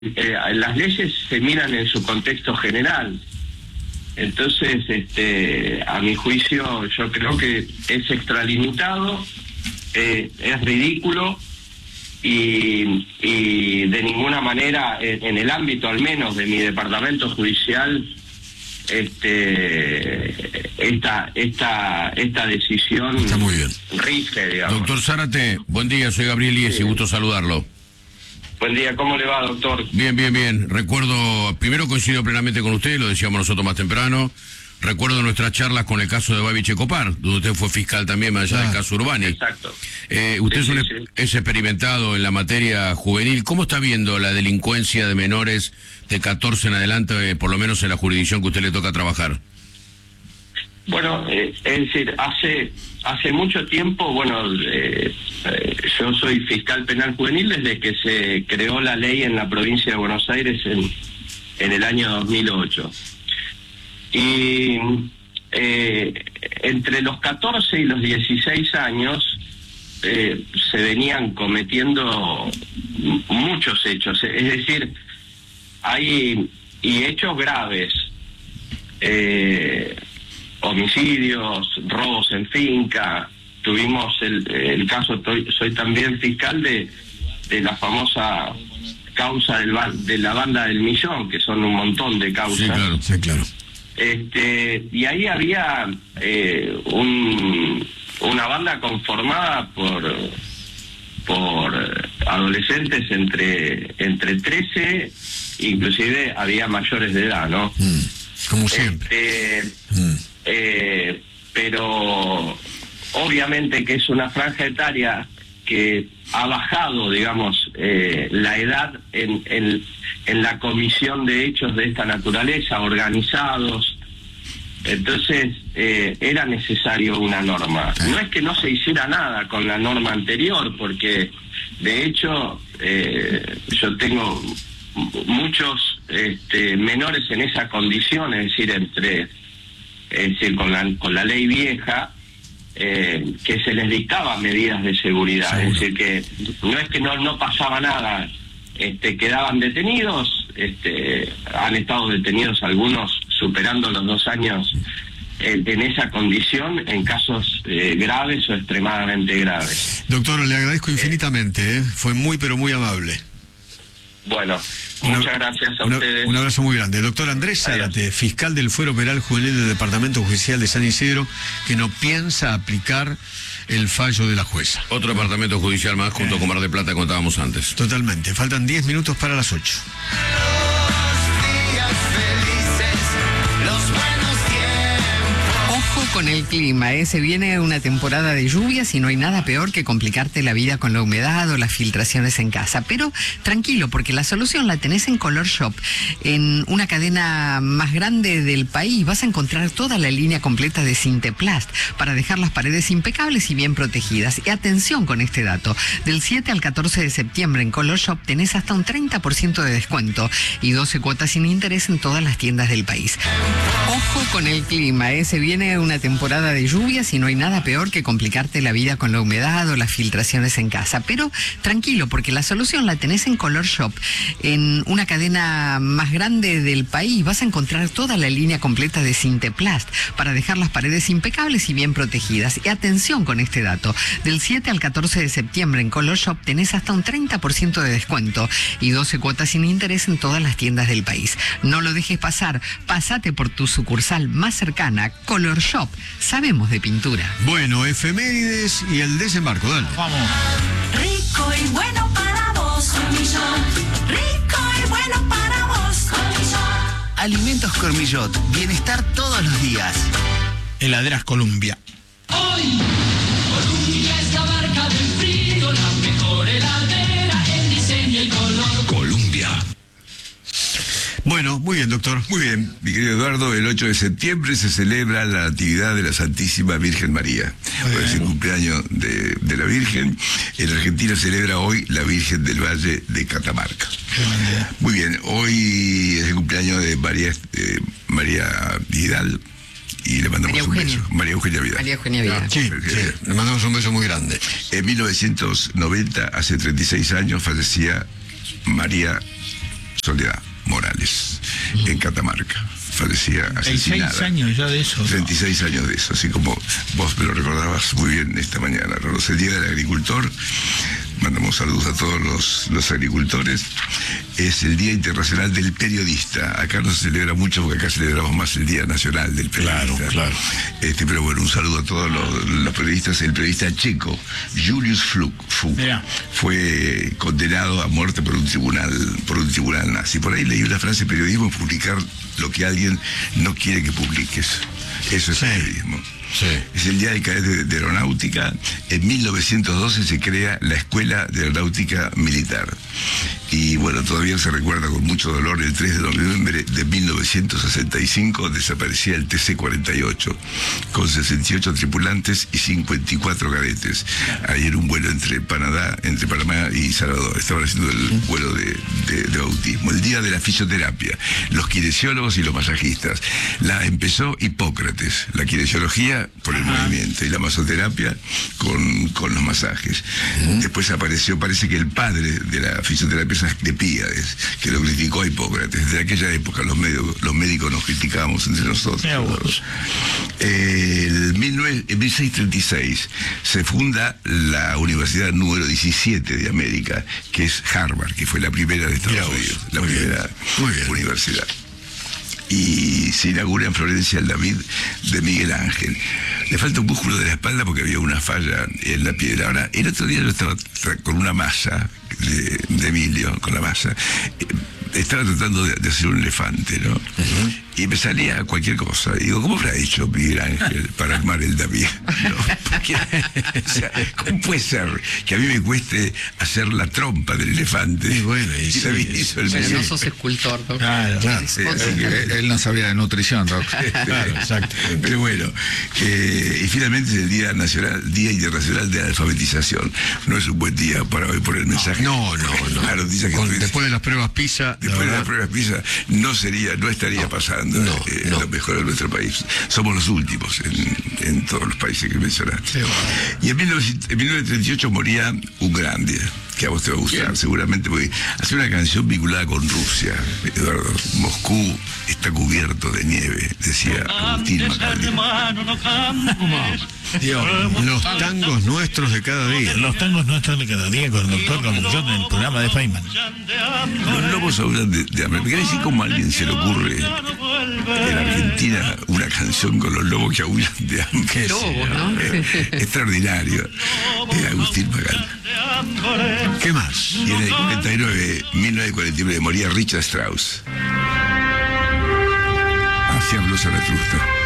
las leyes se miran en su contexto general. Entonces, a mi juicio, yo creo que es extralimitado, es ridículo y de ninguna manera, en el ámbito al menos de mi departamento judicial, esta decisión está muy bien. rige, digamos. Doctor Zárate, buen día, soy Gabriel Iesi, sí. Gusto saludarlo. Buen día, ¿cómo le va, doctor? Bien, bien, bien. Recuerdo, primero coincido plenamente con usted, lo decíamos nosotros más temprano. Recuerdo nuestras charlas con el caso de Babi Checopar, donde usted fue fiscal también, más allá del caso Urbani. Exacto. Usted es experimentado en la materia juvenil. ¿Cómo está viendo la delincuencia de menores de 14 en adelante, por lo menos en la jurisdicción que a usted le toca trabajar? Bueno, es decir, hace mucho tiempo, yo soy fiscal penal juvenil desde que se creó la ley en la provincia de Buenos Aires en el año 2008. Y entre los 14 y los 16 años se venían cometiendo muchos hechos, es decir, hay hechos graves, homicidios, robos en finca. Tuvimos el caso, soy también fiscal de la famosa causa de la banda del Millón, que son un montón de causas. Sí, claro, sí, claro. Y ahí había una banda conformada por adolescentes entre 13, inclusive había mayores de edad, ¿no? Como siempre. Pero obviamente que es una franja etaria que ha bajado, digamos, la edad en la comisión de hechos de esta naturaleza, organizados. Entonces, era necesario una norma. No es que no se hiciera nada con la norma anterior, porque de hecho yo tengo muchos menores en esa condición, es decir, con la ley vieja, que se les dictaba medidas de seguridad. Seguro. Es decir, que no es que no pasaba nada, quedaban detenidos, han estado detenidos algunos superando los 2 años en esa condición, en casos graves o extremadamente graves. Doctor, le agradezco infinitamente, fue muy pero muy amable. Bueno, muchas gracias a ustedes. Un abrazo muy grande. Doctor Andrés Zárate, fiscal del Fuero Penal Juvenil del Departamento Judicial de San Isidro, que no piensa aplicar el fallo de la jueza. Otro departamento judicial más, junto con Mar del Plata, contábamos antes. Totalmente. Faltan 10 minutos para las 8. Con el clima, se viene una temporada de lluvias y no hay nada peor que complicarte la vida con la humedad o las filtraciones en casa. Pero tranquilo, porque la solución la tenés en Color Shop, en una cadena más grande del país. Vas a encontrar toda la línea completa de Sinteplast para dejar las paredes impecables y bien protegidas. Y atención con este dato, del 7 al 14 de septiembre en Color Shop tenés hasta un 30% de descuento y 12 cuotas sin interés en todas las tiendas del país. Ojo con el clima, se viene una temporada de lluvias y no hay nada peor que complicarte la vida con la humedad o las filtraciones en casa. Pero tranquilo, porque la solución la tenés en Color Shop, en una cadena más grande del país. Vas a encontrar toda la línea completa de Sinteplast para dejar las paredes impecables y bien protegidas. Y atención con este dato, del 7 al 14 de septiembre en Color Shop tenés hasta un 30% de descuento y 12 cuotas sin interés en todas las tiendas del país. No lo dejes pasar, pásate por tu sucursal más cercana. Color Shop, sabemos de pintura. Bueno, efemérides y el desembarco, dale. Vamos. Rico y bueno para vos, Cormillot. Rico y bueno para vos, Cormillot. Alimentos Cormillot, bienestar todos los días. Heladeras Columbia. Hoy, Columbia es la marca del frío, la mejor heladera en diseño y color. Columbia. Bueno, muy bien, doctor. Muy bien, mi querido Eduardo, el 8 de septiembre se celebra la Natividad de la Santísima Virgen María. Hoy es el cumpleaños de la Virgen. En Argentina celebra hoy la Virgen del Valle de Catamarca. Muy bien, hoy es el cumpleaños de María Vidal. Y le mandamos un beso. María Eugenia Vidal. María Eugenia Vidal. Sí, le mandamos un beso muy grande. En 1990, hace 36 años, fallecía María Soledad Morales, en Catamarca. Fallecía asesinada. 36 años ya de eso. 36 años de eso, así como vos me lo recordabas muy bien esta mañana. Carlos, el Día del Agricultor, mandamos saludos a todos los agricultores. Es el Día Internacional del Periodista. Acá no se celebra mucho porque acá celebramos más el Día Nacional del Periodista. Claro. Pero bueno, un saludo a todos los periodistas. El periodista checo, Julius Fug, fue condenado a muerte por un tribunal nazi. Por ahí leí una frase: periodismo es publicar lo que alguien no quiere que publiques. Eso es periodismo. Sí. Es el Día del Cadete de Aeronáutica. En 1912 se crea la Escuela de Aeronáutica Militar. Y bueno, todavía se recuerda con mucho dolor: el 3 de noviembre de 1965 desaparecía el TC-48 con 68 tripulantes y 54 cadetes. Ayer un vuelo entre Panamá y Salvador. Estaban haciendo el vuelo de bautismo. El Día de la Fisioterapia, los kinesiólogos y los masajistas. La empezó Hipócrates, la kinesiología por el movimiento y la masoterapia con los masajes. Después apareció, parece que el padre de la fisioterapia es Asclepíades, que lo criticó a Hipócrates. Desde aquella época los médicos nos criticábamos entre nosotros. En 1636 se funda la universidad número 17 de América, que es Harvard, que fue la primera de Estados Unidos, la primera universidad. Y se inaugura en Florencia el David de Miguel Ángel. Le falta un músculo de la espalda porque había una falla en la piedra. Ahora, el otro día yo estaba con una masa de Emilio, con la masa. Estaba tratando de hacer un elefante, ¿no? Y me salía cualquier cosa. Y digo, ¿cómo habrá hecho Miguel Ángel para armar el David? ¿No? Porque, o sea, ¿cómo puede ser que a mí me cueste hacer la trompa del elefante? Y bueno, y David hizo el Pero David. no sos escultor, Doc. Claro. Él no sabía de nutrición, Doc. Claro, exacto. Pero bueno, y finalmente es el Día Internacional de Alfabetización. No es un buen día para hoy por el mensaje. No. La noticia que Después de las pruebas PISA. Después de las pruebas PISA no estaría pasando lo mejor de nuestro país. Somos los últimos en todos los países que mencionaste. Y en 1938 moría un grande, que a vos te va a gustar seguramente, porque hace una canción vinculada con Rusia. Eduardo, Moscú está cubierto de nieve, decía Agustín Macaldi. Los tangos nuestros de cada día. Los tangos nuestros de cada día con el doctor Conducción en el programa de Feynman. Los lobos hablan de hambre. ¿Me querés decir cómo a alguien se le ocurre en Argentina una canción con los lobos que aullan de hambre? Lobos, ¿no? Extraordinario. Agustín Macaldi. ¿Qué más? Y en el 1949 moría Richard Strauss. Así habló Zaratustra.